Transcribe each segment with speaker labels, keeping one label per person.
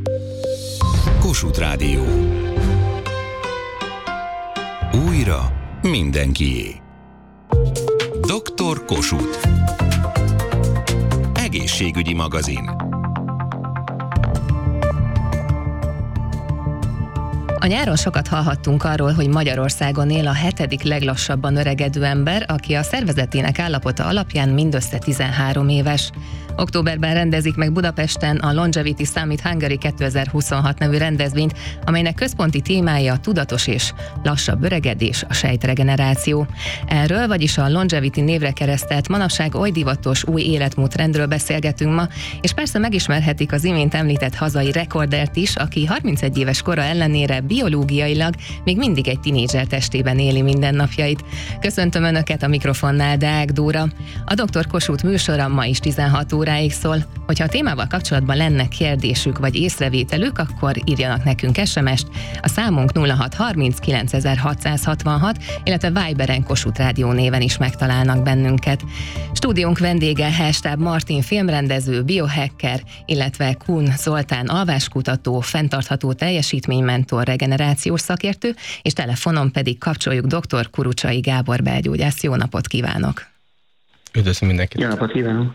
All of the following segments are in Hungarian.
Speaker 1: Kossuth Rádió. Újra mindenkié. Dr. Kossuth. Egészségügyi magazin.
Speaker 2: A nyáron sokat hallhattunk arról, hogy Magyarországon él a 7. leglassabban öregedő ember, aki a szervezetének állapota alapján mindössze 13 éves. Októberben rendezik meg Budapesten a Longevity Summit Hungary 2026 nevű rendezvényt, amelynek központi témája a tudatos és lassabb öregedés, a sejtregeneráció. Erről, vagyis a Longevity névre keresztelt, manapság oly divatos új életmódrendről beszélgetünk ma, és persze megismerhetik az imént említett hazai rekordert is, aki 31 éves kora ellenére biológiailag még mindig egy tinédzser testében éli mindennapjait. Köszöntöm Önöket a mikrofonnál, Deák Dóra. A Dr. Kossuth műsora ma is 16 óráig szól. Hogyha a témával kapcsolatban lenne kérdésük vagy észrevételük, akkor írjanak nekünk SMS-t. A számunk 0630 9666, illetve Viberen Kossuth Rádió néven is megtalálnak bennünket. Stúdiónk vendége Hellstáb Martin filmrendező, biohacker, illetve Kun Zoltán alváskutató, fenntartható teljesítménymentor, regenerációs szakértő, és telefonon pedig kapcsoljuk dr. Kurucsai Gábor belgyógyász. Jó napot kívánok!
Speaker 3: Üdvözlöm mindenkit!
Speaker 4: Jó napot kívánok!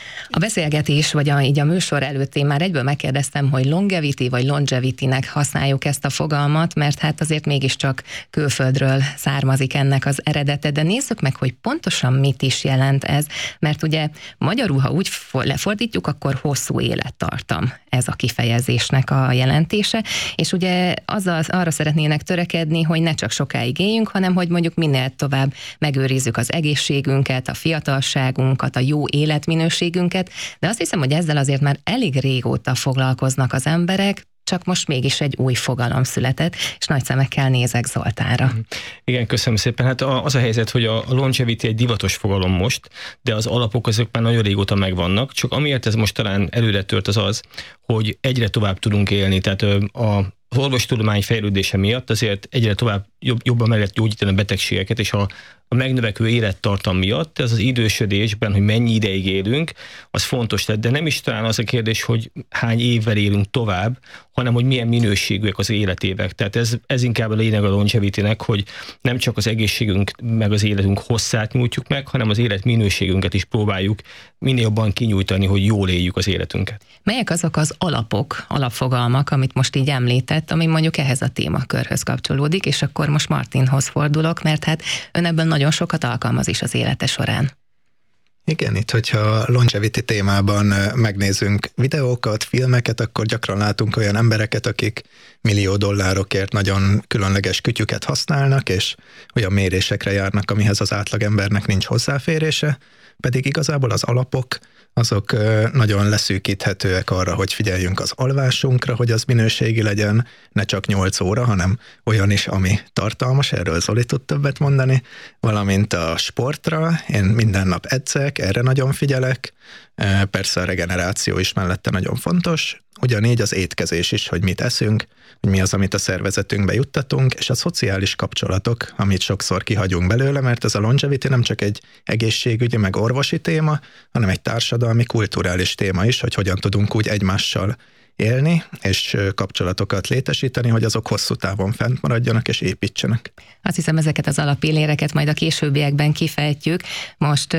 Speaker 2: A beszélgetés, vagy így a műsor előtt én már egyből megkérdeztem, hogy longevity vagy longevity-nek használjuk ezt a fogalmat, mert hát azért mégiscsak külföldről származik ennek az eredete, de nézzük meg, hogy pontosan mit is jelent ez, mert ugye magyarul, ha úgy lefordítjuk, akkor hosszú élettartam ez a kifejezésnek a jelentése, és ugye arra szeretnének törekedni, hogy ne csak sokáig éljünk, hanem hogy mondjuk minél tovább megőrizzük az egészségünket, a fiatalságunkat, a jó életminőségünket, de azt hiszem, hogy ezzel azért már elég régóta foglalkoznak az emberek, csak most mégis egy új fogalom született, és nagy szemekkel nézek Zoltánra.
Speaker 3: Igen, köszönöm szépen. Hát az a helyzet, hogy a longevity egy divatos fogalom most, de az alapok azok már nagyon régóta megvannak, csak amiért ez most talán előre tört az, hogy egyre tovább tudunk élni, tehát az orvostudomány fejlődése miatt azért egyre tovább jobban meg lehet gyógyítani a betegségeket, és a megnövekvő élettartam miatt, ez az idősödésben, hogy mennyi ideig élünk, az fontos lett, de nem is talán az a kérdés, hogy hány évvel élünk tovább, hanem hogy milyen minőségűek az életévek. Tehát ez inkább a lényeg a longevity-nek, hogy nem csak az egészségünk meg az életünk hosszát nyújtjuk meg, hanem az életminőségünket is próbáljuk minél jobban kinyújtani, hogy jól éljük az életünket.
Speaker 2: Melyek azok az alapfogalmak, amit most így említett, ami mondjuk ehhez a témakörhöz kapcsolódik, és akkor most Martinhoz fordulok, mert hát ön ebben nagyon sokat alkalmaz is az élete során.
Speaker 5: Igen, itt, hogyha longevity témában megnézünk videókat, filmeket, akkor gyakran látunk olyan embereket, akik millió dollárokért nagyon különleges kütyüket használnak, és olyan mérésekre járnak, amihez az átlagembernek nincs hozzáférése, pedig igazából az alapok azok nagyon leszűkíthetőek arra, hogy figyeljünk az alvásunkra, hogy az minőségi legyen, ne csak 8 óra, hanem olyan is, ami tartalmas, erről Zoli tud többet mondani, valamint a sportra, én minden nap edzek, erre nagyon figyelek, persze a regeneráció is mellette nagyon fontos, ugyanígy az étkezés is, hogy mit eszünk, hogy mi az, amit a szervezetünkbe juttatunk, és a szociális kapcsolatok, amit sokszor kihagyunk belőle, mert ez a longevity nem csak egy egészségügyi, meg orvosi téma, hanem egy társadalmi, kulturális téma is, hogy hogyan tudunk úgy egymással élni, és kapcsolatokat létesíteni, hogy azok hosszú távon fent maradjanak és építsenek.
Speaker 2: Azt hiszem, ezeket az alapilléreket majd a későbbiekben kifejtjük. Most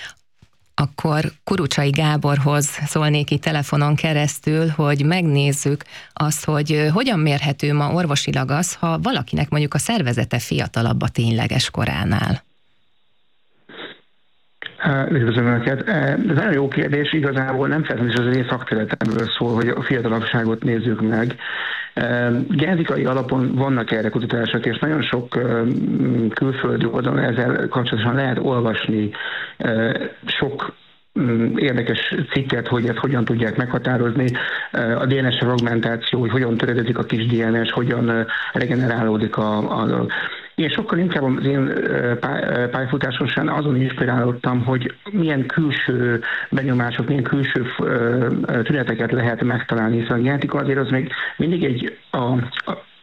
Speaker 2: akkor Kurucsai Gáborhoz szólnék itt telefonon keresztül, hogy megnézzük azt, hogy hogyan mérhető ma orvosilag az, ha valakinek mondjuk a szervezete fiatalabb a tényleges koránál.
Speaker 4: Üdvözlöm Önöket. Ez nagyon jó kérdés, igazából nem feltétlenül az én szakterületemről szól, hogy a fiatalabbságot nézzük meg. Genetikai alapon vannak erre kutatások, és nagyon sok külföldi oldalon ezzel kapcsolatosan lehet olvasni sok érdekes cikket, hogy ezt hogyan tudják meghatározni. A DNS fragmentáció, hogy hogyan törededik a kis DNS, hogyan regenerálódik a Én sokkal inkább az én pályafutáson során azon inspirálódtam, hogy milyen külső benyomások, milyen külső tüneteket lehet megtalálni, hiszen a genetika azért az még mindig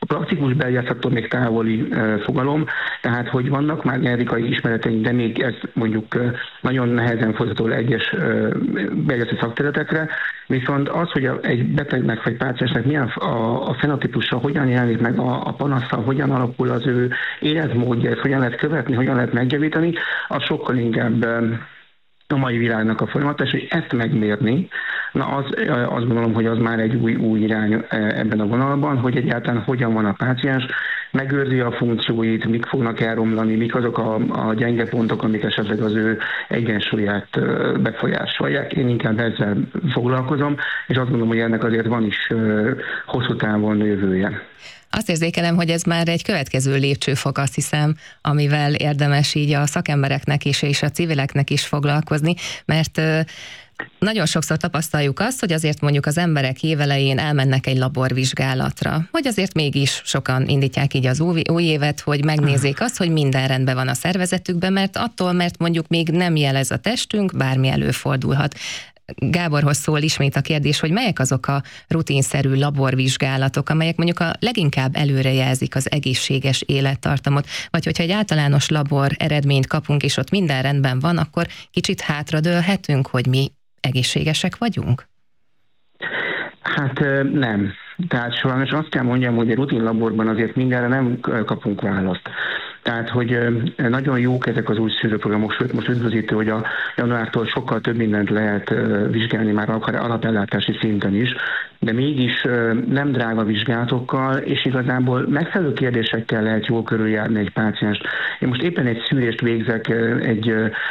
Speaker 4: A praktikus belgyászattól még távoli fogalom, tehát hogy vannak már genetikai ismereteink, de még ez mondjuk nagyon nehezen fordítható le egyes belgyászati szakterületekre, viszont az, hogy egy betegnek vagy páciensnek milyen a fenotípusa, hogyan jelenik meg a panaszsal, hogyan alakul az ő életmódja, ezt hogyan lehet követni, hogyan lehet megjavítani, az sokkal inkább a mai világnak a folyamata, és hogy ezt megmérni, azt gondolom, hogy az már egy új irány ebben a vonalban, hogy egyáltalán hogyan van a páciens, megőrzi a funkcióit, mik fognak elromlani, mik azok a gyenge pontok, amik esetleg az ő egyensúlyát befolyásolják. Én inkább ezzel foglalkozom, és azt gondolom, hogy ennek azért van is hosszú távon jövője.
Speaker 2: Azt érzékelem, hogy ez már egy következő lépcsőfok, azt hiszem, amivel érdemes így a szakembereknek is és a civileknek is foglalkozni, mert nagyon sokszor tapasztaljuk azt, hogy azért mondjuk az emberek évelején elmennek egy laborvizsgálatra, vagy azért mégis sokan indítják így az új évet, hogy megnézzék azt, hogy minden rendben van a szervezetükben, mert mondjuk még nem jelez a testünk, bármi előfordulhat. Gáborhoz szól ismét a kérdés, hogy melyek azok a rutinszerű laborvizsgálatok, amelyek mondjuk a leginkább előrejelzik az egészséges élettartamot, vagy hogyha egy általános labor eredményt kapunk, és ott minden rendben van, akkor kicsit hátradőlhetünk, hogy mi egészségesek vagyunk?
Speaker 4: Hát nem. Tehát sajnos azt kell mondjam, hogy a rutinlaborban azért mindenre nem kapunk választ. Tehát, hogy nagyon jók ezek az új szűrőprogramok, sőt most üdvözítő, hogy a januártól sokkal több mindent lehet vizsgálni már akár alapellátási szinten is, de mégis nem drága vizsgálatokkal, és igazából megfelelő kérdésekkel lehet jól körüljárni egy pácienst. Én most éppen egy szűrést végzek egy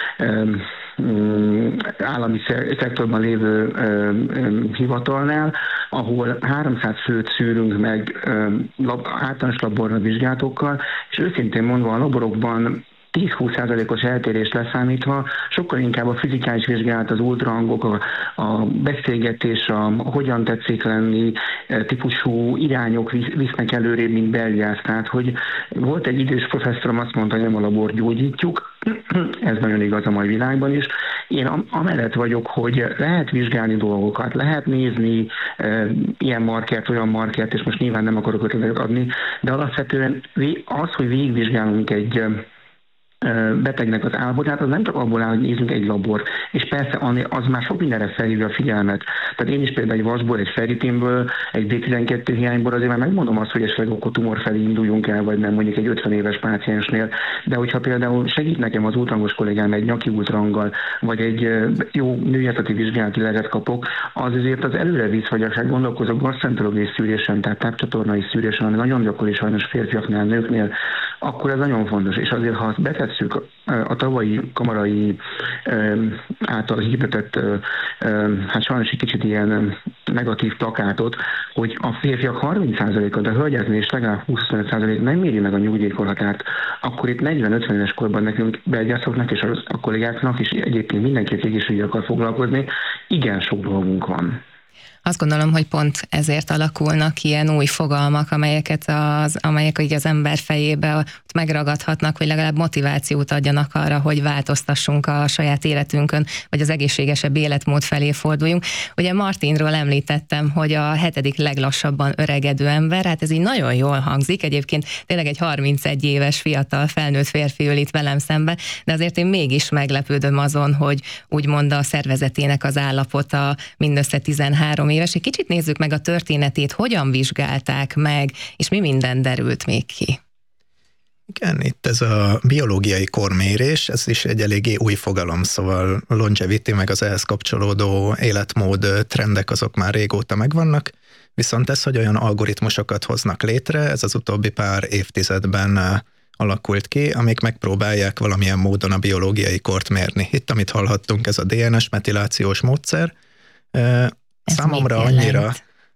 Speaker 4: állami szektorban lévő hivatalnál, ahol 300 főt szűrünk meg általános laborra vizsgálatokkal, és őszintén mondva a laborokban 10-20%-os eltérés leszámítva, sokkal inkább a fizikális vizsgálat, az ultrahangok, a beszélgetés, a hogyan tetszik lenni típusú irányok visznek előrébb, mint belgyász. Tehát, hogy volt egy idős professzorom, azt mondta, hogy nem a labor gyógyítjuk, ez nagyon igaz a mai világban is. Én amellett vagyok, hogy lehet vizsgálni dolgokat, lehet nézni ilyen markert, olyan markert, és most nyilván nem akarok ötletet adni, de alapvetően az, hogy végigvizsgálunk egy betegnek az állapotát, az nem csak abból áll, hogy nézzünk egy labor, és persze az már sok mindenre felhívja a figyelmet. Tehát én is például egy vasból, egy ferritinből, egy B12 hiányból azért már megmondom azt, hogy esetleg akkor tumor felé induljunk el, vagy nem mondjuk egy 50 éves páciensnél. De hogyha például segít nekem az ultrahangos kollégám egy nyaki ultrahanggal, vagy egy jó nőieszeti vizsgálati levet kapok, az azért az előre visz, vagy akár gondolkozok gasztrenterológiai szűrésen, tehát tápcsatornai szűrésen, ami nagyon gyakori sajnos férfiaknál, nőknél, akkor ez nagyon fontos. És azért, ha azt betesszük a tavalyi kamarai által hirdetett, hát sajnos egy kicsit ilyen negatív plakátot, hogy a férfiak 30%-a, de a hölgyeknél is legalább 25% nem méri meg a nyugdíjkorhatárt, akkor itt 40-50 éves korban nekünk belgyászoknak és a kollégáknak, és egyébként mindenki egészségügyel akar foglalkozni, igen sok dolgunk van.
Speaker 2: Azt gondolom, hogy pont ezért alakulnak ilyen új fogalmak, amelyek így az ember fejébe megragadhatnak, hogy legalább motivációt adjanak arra, hogy változtassunk a saját életünkön, vagy az egészségesebb életmód felé forduljunk. Ugye Martinról említettem, hogy a 7. leglassabban öregedő ember, hát ez így nagyon jól hangzik, egyébként tényleg egy 31 éves fiatal felnőtt férfi ül itt velem szembe, de azért én mégis meglepődöm azon, hogy úgymond a szervezetének az állapota mindössze 13 éves. Egy kicsit nézzük meg a történetét, hogyan vizsgálták meg, és mi minden derült még ki.
Speaker 5: Igen, itt ez a biológiai kormérés, ez is egy eléggé új fogalom, szóval longevity meg az ehhez kapcsolódó életmód trendek azok már régóta megvannak, viszont ez, hogy olyan algoritmusokat hoznak létre, ez az utóbbi pár évtizedben alakult ki, amik megpróbálják valamilyen módon a biológiai kort mérni. Itt, amit hallhattunk, ez a DNS metilációs módszer, számomra annyira,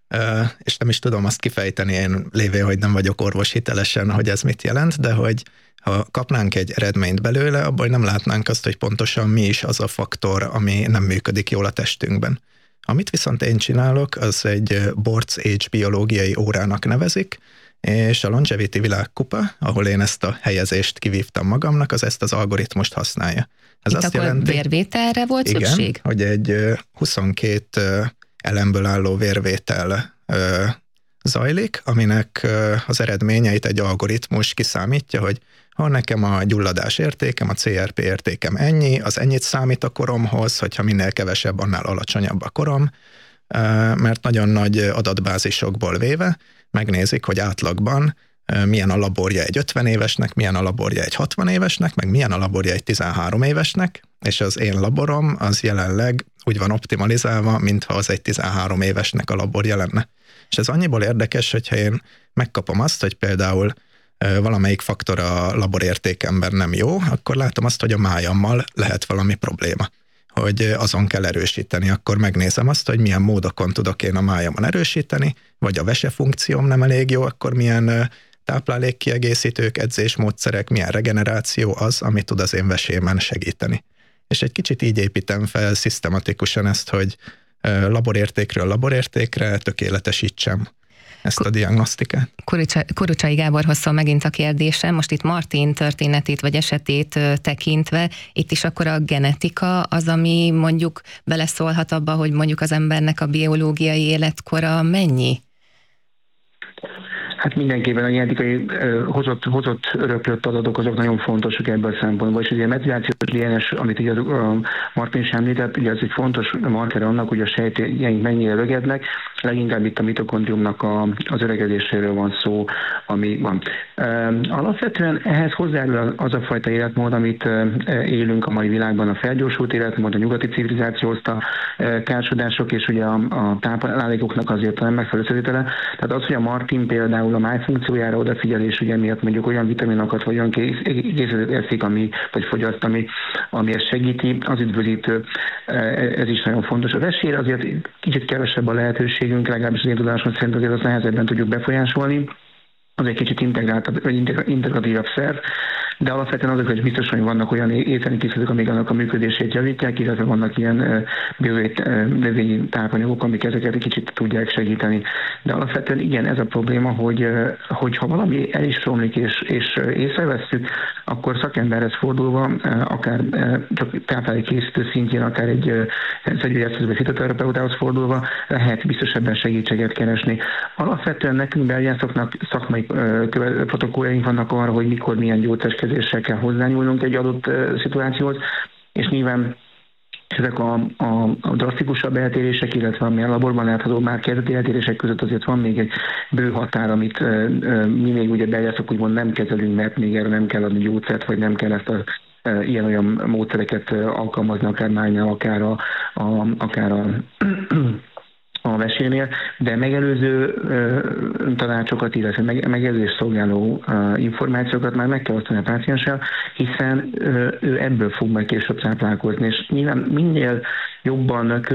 Speaker 5: és nem is tudom azt kifejteni, én lévén, hogy nem vagyok orvos hitelesen, hogy ez mit jelent, de hogy ha kapnánk egy eredményt belőle, abból nem látnánk azt, hogy pontosan mi is az a faktor, ami nem működik jól a testünkben. Amit viszont én csinálok, az egy Boards Age biológiai órának nevezik, és a Longevity világkupa, ahol én ezt a helyezést kivívtam magamnak, az ezt az algoritmust használja. Ez
Speaker 2: itt azt akkor jelenti, vérvételre volt szükség?
Speaker 5: Igen, hogy egy 22 elemből álló vérvétel zajlik, aminek az eredményeit egy algoritmus kiszámítja, hogy ha nekem a gyulladás értékem, a CRP értékem ennyi, az ennyit számít a koromhoz, hogyha minél kevesebb, annál alacsonyabb a korom, mert nagyon nagy adatbázisokból véve megnézik, hogy átlagban milyen a laborja egy 50 évesnek, milyen a laborja egy 60 évesnek, meg milyen a laborja egy 13 évesnek, és az én laborom az jelenleg úgy van optimalizálva, mintha az egy 13 évesnek a laborja lenne. És ez annyiból érdekes, hogyha én megkapom azt, hogy például valamelyik faktor a laborértékemben nem jó, akkor látom azt, hogy a májammal lehet valami probléma, hogy azon kell erősíteni. Akkor megnézem azt, hogy milyen módokon tudok én a májamon erősíteni, vagy a vesefunkcióm nem elég jó, akkor milyen táplálékkiegészítők, edzésmódszerek, milyen regeneráció az, ami tud az én vesémen segíteni. És egy kicsit így építem fel szisztematikusan ezt, hogy laborértékről laborértékre tökéletesítsem ezt a diagnosztikát.
Speaker 2: Kurucsai Gáborhoz szól megint a kérdésem, most itt Martin történetét vagy esetét tekintve, itt is akkor a genetika az, ami mondjuk beleszólhat abba, hogy mondjuk az embernek a biológiai életkora mennyi?
Speaker 4: Hát mindenképpen a genetikai hozott öröklött adatok azok nagyon fontosak ebből a szempontból, és ugye a metilációs DNS, amit ugye a Martin is említett, ugye ez egy fontos marker annak, hogy a sejtjeink mennyire öregednek, leginkább itt a mitokondriumnak az öregedéséről van szó, ami van. Alapvetően ehhez hozzájárul az a fajta életmód, amit élünk a mai világban, a felgyorsult életmód, a nyugati civilizáció hozta kársodások, és ugye a táplálékoknak azért nem megfelelő összetétele. Tehát az, hogy a Martin például a májfunkciójára odafigyelés, ugye miatt mondjuk olyan vitaminokat vagy olyan készletet eszik, vagy fogyaszt, ami ezt segíti, az üdvözítő, ez is nagyon fontos. A vesére azért kicsit kevesebb a lehetőségünk, legalábbis az én tudásom szerint azért azt nehezebben tudjuk befolyásolni, az egy kicsit integratívabb szerv, de alapvetően azok, hogy biztos, hogy vannak olyan ételi készletek, amik annak a működését javítják, illetve vannak ilyen növényi tápanyagok, amik ezeket egy kicsit tudják segíteni. De alapvetően igen, ez a probléma, hogy ha valami el is romlik és észrevesszük, akkor szakemberhez fordulva, akár csak táplálékkészítő szintjén, akár egy szegyvegyesztőző fitoterapeutához fordulva lehet biztos ebben segítséget keresni. Alapvetően nekünk belgyászoknak szakmai protokolljaink vannak arra, hogy mikor milyen gyógyszerkezéssel kell hozzányúlnunk egy adott szituációhoz, és nyilván ezek a drasztikusabb eltérések, illetve ami a laborban látható már kezdeti eltérések között azért van még egy bő határ, amit mi még ugye belgyászok úgymond nem kezelünk, mert még erre nem kell adni gyógyszert, vagy nem kell ezt ilyen-olyan módszereket alkalmazni, akár májnál, akár a vesénél, de megelőző tanácsokat, illetve megelőzés szolgáló információkat már meg kell osztani a pácienssel, hiszen ő ebből fog majd később táplálkozni, és nyilván minél jobban